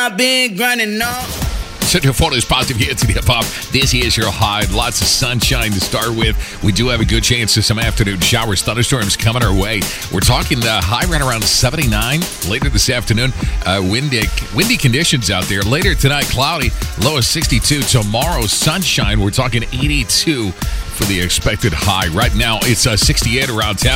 I've been grinding on. Central Florida's positive hits and hip-hop. This is your high. Lots of sunshine to start with. We do have a good chance of some afternoon showers, thunderstorms coming our way. We're talking the high right around 79. Later this afternoon, windy conditions out there. Later tonight, cloudy, low of 62. Tomorrow, sunshine. We're talking 82 for the expected high. Right now, it's 68 around town.